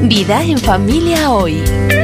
Vida en familia hoy.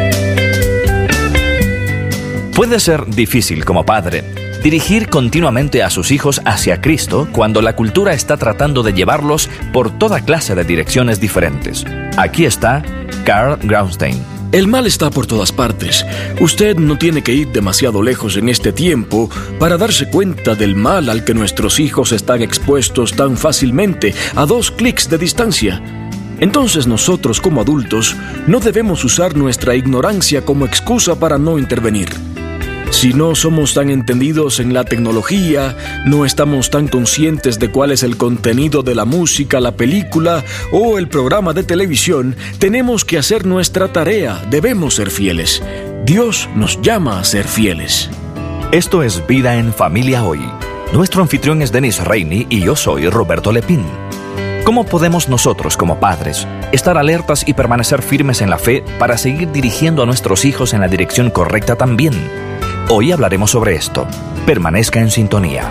Puede ser difícil como padre dirigir continuamente a sus hijos hacia Cristo cuando la cultura está tratando de llevarlos por toda clase de direcciones diferentes. Aquí está Carl Graustein. El mal está por todas partes. Usted no tiene que ir demasiado lejos en este tiempo para darse cuenta del mal al que nuestros hijos están expuestos tan fácilmente a 2 clics de distancia. Entonces nosotros como adultos no debemos usar nuestra ignorancia como excusa para no intervenir. Si no somos tan entendidos en la tecnología, no estamos tan conscientes de cuál es el contenido de la música, la película o el programa de televisión, tenemos que hacer nuestra tarea, debemos ser fieles. Dios nos llama a ser fieles. Esto es Vida en Familia Hoy. Nuestro anfitrión es Denis Reini y yo soy Roberto Lepín. ¿Cómo podemos nosotros como padres estar alertas y permanecer firmes en la fe para seguir dirigiendo a nuestros hijos en la dirección correcta también? Hoy hablaremos sobre esto. Permanezca en sintonía.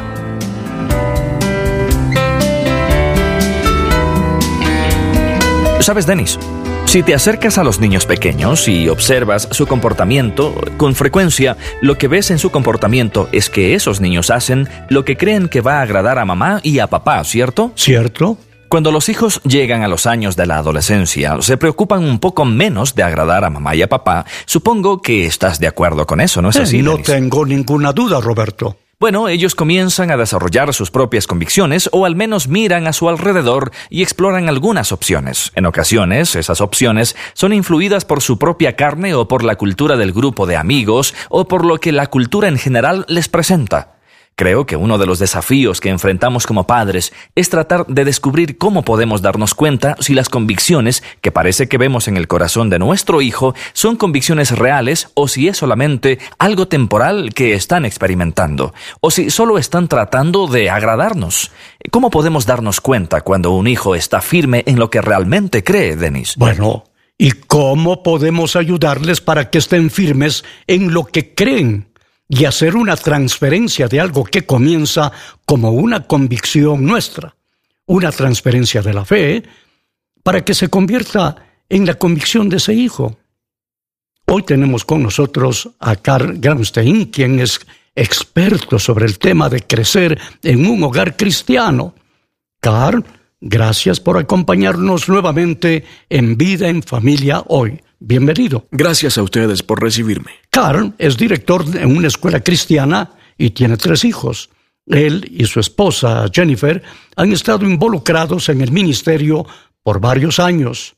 ¿Sabes, Denis? Si te acercas a los niños pequeños y observas su comportamiento, con frecuencia lo que ves en su comportamiento es que esos niños hacen lo que creen que va a agradar a mamá y a papá, ¿cierto? ¿Cierto? Cuando los hijos llegan a los años de la adolescencia, se preocupan un poco menos de agradar a mamá y a papá. Supongo que estás de acuerdo con eso, ¿no es así, No Denis? tengo ninguna duda, Roberto. Bueno, ellos comienzan a desarrollar sus propias convicciones o al menos miran a su alrededor y exploran algunas opciones. En ocasiones, esas opciones son influidas por su propia carne o por la cultura del grupo de amigos o por lo que la cultura en general les presenta. Creo que uno de los desafíos que enfrentamos como padres es tratar de descubrir cómo podemos darnos cuenta si las convicciones que parece que vemos en el corazón de nuestro hijo son convicciones reales o si es solamente algo temporal que están experimentando, o si solo están tratando de agradarnos. ¿Cómo podemos darnos cuenta cuando un hijo está firme en lo que realmente cree, Denis? Bueno, ¿y cómo podemos ayudarles para que estén firmes en lo que creen? Y hacer una transferencia de algo que comienza como una convicción nuestra, una transferencia de la fe, para que se convierta en la convicción de ese hijo. Hoy tenemos con nosotros a Carl Graustein, quien es experto sobre el tema de crecer en un hogar cristiano. Carl, gracias por acompañarnos nuevamente en Vida en Familia Hoy. Bienvenido. Gracias a ustedes por recibirme. Carl es director de una escuela cristiana y tiene 3 hijos. Él y su esposa Jennifer han estado involucrados en el ministerio por varios años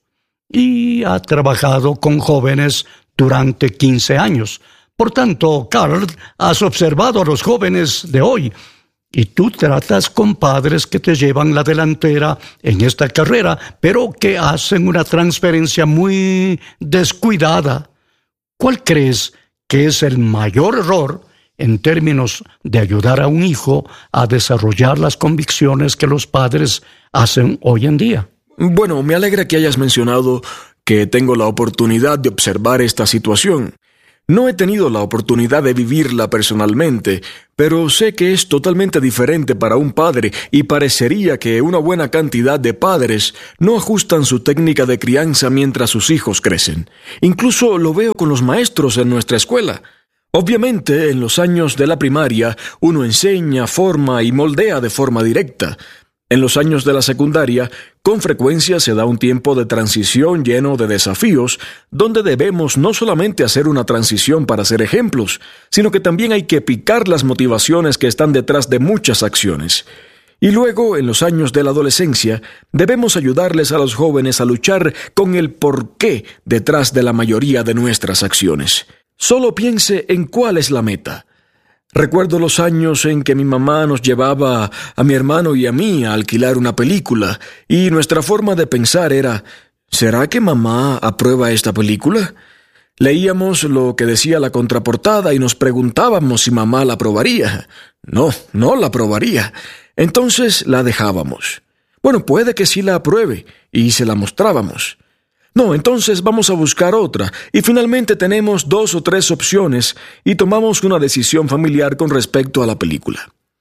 y ha trabajado con jóvenes durante 15 años. Por tanto, Carl, has observado a los jóvenes de hoy y tú tratas con padres que te llevan la delantera en esta carrera, pero que hacen una transferencia muy descuidada. ¿Cuál crees que es el mayor error en términos de ayudar a un hijo a desarrollar las convicciones que los padres hacen hoy en día? Bueno, me alegra que hayas mencionado que tengo la oportunidad de observar esta situación. No he tenido la oportunidad de vivirla personalmente, pero sé que es totalmente diferente para un padre y parecería que una buena cantidad de padres no ajustan su técnica de crianza mientras sus hijos crecen. Incluso lo veo con los maestros en nuestra escuela. Obviamente, en los años de la primaria, uno enseña, forma y moldea de forma directa. En los años de la secundaria, con frecuencia se da un tiempo de transición lleno de desafíos, donde debemos no solamente hacer una transición para ser ejemplos, sino que también hay que picar las motivaciones que están detrás de muchas acciones. Y luego, en los años de la adolescencia, debemos ayudarles a los jóvenes a luchar con el porqué detrás de la mayoría de nuestras acciones. Solo piense en cuál es la meta. Recuerdo los años en que mi mamá nos llevaba a mi hermano y a mí a alquilar una película, y nuestra forma de pensar era, ¿será que mamá aprueba esta película? Leíamos lo que decía la contraportada y nos preguntábamos si mamá la aprobaría. No la aprobaría. Entonces la dejábamos. Bueno, puede que sí la apruebe, y se la mostrábamos. No, entonces vamos a buscar otra, y finalmente tenemos 2 o 3 opciones, y tomamos una decisión familiar con respecto a la película.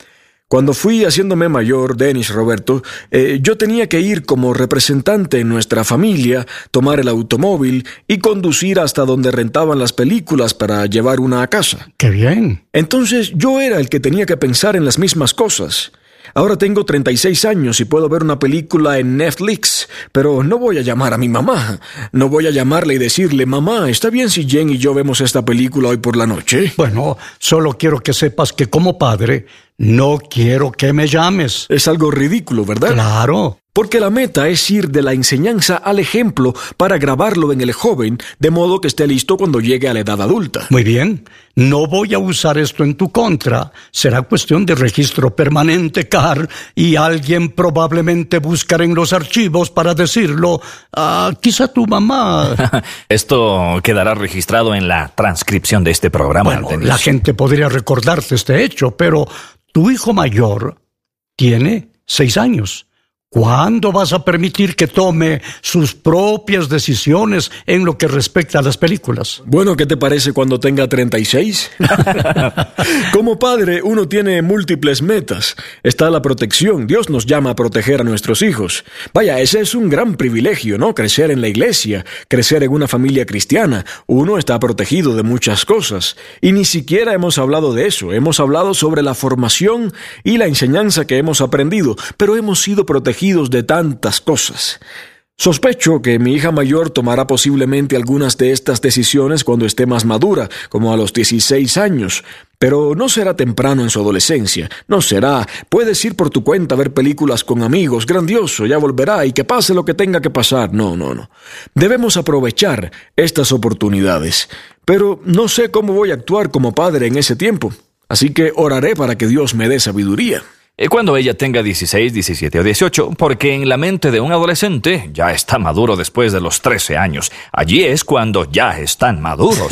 Cuando fui haciéndome mayor, Dennis, Roberto, yo tenía que ir como representante en nuestra familia, tomar el automóvil y conducir hasta donde rentaban las películas para llevar una a casa. ¡Qué bien! Entonces yo era el que tenía que pensar en las mismas cosas. Ahora tengo 36 años y puedo ver una película en Netflix, pero no voy a llamar a mi mamá. No voy a llamarle y decirle, mamá, ¿está bien si Jen y yo vemos esta película hoy por la noche? Bueno, solo quiero que sepas que como padre, no quiero que me llames. Es algo ridículo, ¿verdad? Claro. Porque la meta es ir de la enseñanza al ejemplo para grabarlo en el joven, de modo que esté listo cuando llegue a la edad adulta. Muy bien. No voy a usar esto en tu contra. Será cuestión de registro permanente, Carl, y alguien probablemente buscará en los archivos para decirlo. Quizá tu mamá. Esto quedará registrado en la transcripción de este programa. Bueno, Dennis. la gente podría recordarte este hecho, pero tu hijo mayor tiene 6 años. ¿Cuándo vas a permitir que tome sus propias decisiones en lo que respecta a las películas? Bueno, ¿qué te parece cuando tenga 36? Como padre, uno tiene múltiples metas. Está la protección. Dios nos llama a proteger a nuestros hijos. Vaya, ese es un gran privilegio, ¿no? Crecer en la iglesia, crecer en una familia cristiana. Uno está protegido de muchas cosas. Y ni siquiera hemos hablado de eso. Hemos hablado sobre la formación y la enseñanza que hemos aprendido, pero hemos sido protegidos de tantas cosas. Sospecho que mi hija mayor tomará posiblemente algunas de estas decisiones cuando esté más madura, como a los 16 años, pero no será temprano en su adolescencia. No será, puedes ir por tu cuenta a ver películas con amigos, grandioso, ya volverá y que pase lo que tenga que pasar. No. Debemos aprovechar estas oportunidades, pero no sé cómo voy a actuar como padre en ese tiempo, así que oraré para que Dios me dé sabiduría. Cuando ella tenga 16, 17 o 18, porque en la mente de un adolescente ya está maduro después de los 13 años. Allí es cuando ya están maduros.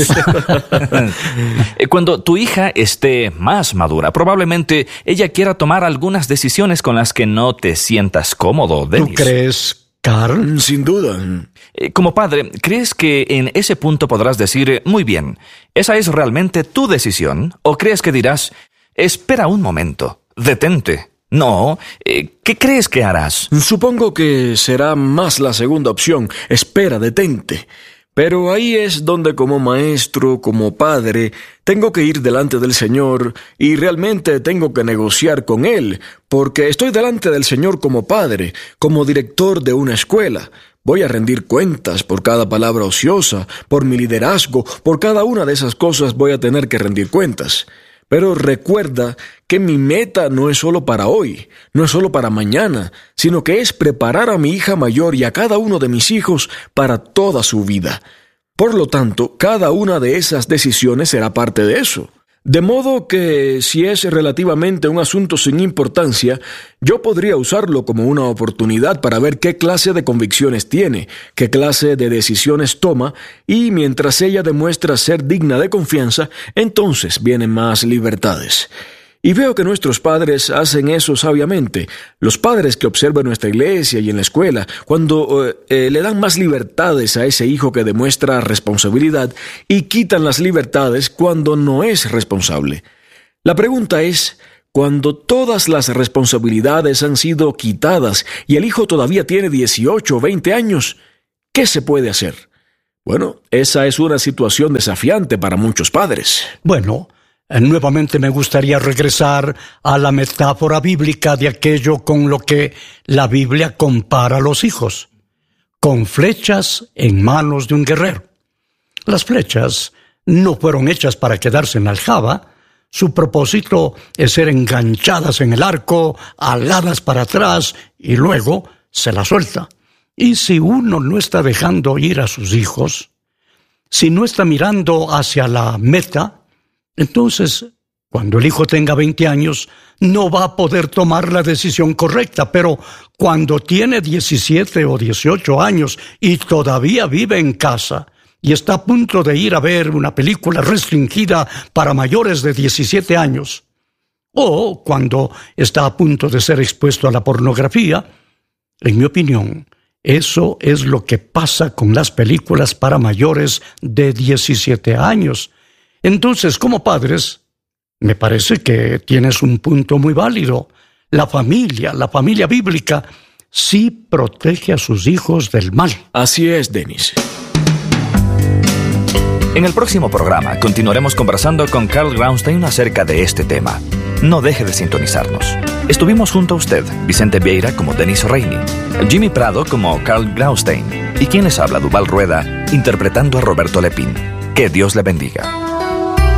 Cuando tu hija esté más madura, probablemente ella quiera tomar algunas decisiones con las que no te sientas cómodo, Dennis. ¿Tú crees, Carl? Sin duda. Como padre, ¿crees que en ese punto podrás decir, muy bien, esa es realmente tu decisión? ¿O crees que dirás, espera un momento? Detente. No, ¿qué crees que harás? Supongo que será más la segunda opción. Espera, detente. Pero ahí es donde como maestro, como padre, tengo que ir delante del Señor y realmente tengo que negociar con Él, porque estoy delante del Señor como padre, como director de una escuela. Voy a rendir cuentas por cada palabra ociosa, por mi liderazgo, por cada una de esas cosas voy a tener que rendir cuentas. Pero recuerda que mi meta no es solo para hoy, no es solo para mañana, sino que es preparar a mi hija mayor y a cada uno de mis hijos para toda su vida. Por lo tanto, cada una de esas decisiones será parte de eso. De modo que, si es relativamente un asunto sin importancia, yo podría usarlo como una oportunidad para ver qué clase de convicciones tiene, qué clase de decisiones toma, y mientras ella demuestra ser digna de confianza, entonces vienen más libertades. Y veo que nuestros padres hacen eso sabiamente. Los padres que observan en nuestra iglesia y en la escuela, cuando le dan más libertades a ese hijo que demuestra responsabilidad y quitan las libertades cuando no es responsable. La pregunta es, cuando todas las responsabilidades han sido quitadas y el hijo todavía tiene 18 o 20 años, ¿qué se puede hacer? Bueno, esa es una situación desafiante para muchos padres. Bueno, nuevamente me gustaría regresar a la metáfora bíblica de aquello con lo que la Biblia compara a los hijos, con flechas en manos de un guerrero. Las flechas no fueron hechas para quedarse en la aljaba. Su propósito es ser enganchadas en el arco, aladas para atrás y luego se las suelta. Y si uno no está dejando ir a sus hijos, si no está mirando hacia la meta, entonces, cuando el hijo tenga 20 años, no va a poder tomar la decisión correcta, pero cuando tiene 17 o 18 años y todavía vive en casa y está a punto de ir a ver una película restringida para mayores de 17 años, o cuando está a punto de ser expuesto a la pornografía, en mi opinión, eso es lo que pasa con las películas para mayores de 17 años. Entonces, como padres, Me parece que tienes un punto muy válido. La familia bíblica, sí protege a sus hijos del mal. Así es, Dennis. En el próximo programa continuaremos conversando con Carl Graustein acerca de este tema. No deje de sintonizarnos. Estuvimos junto a usted, Vicente Vieira como Dennis Reini, Jimmy Prado como Carl Graustein y quien les habla, Duval Rueda, interpretando a Roberto Lepín. Que Dios le bendiga.